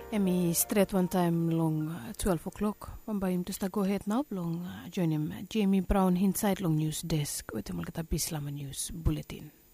Emi straight one time long 12 o'clock. Pambayim to go ahead now long join him Jamie Brown inside long news desk with the Malkata Bislama News Bulletin.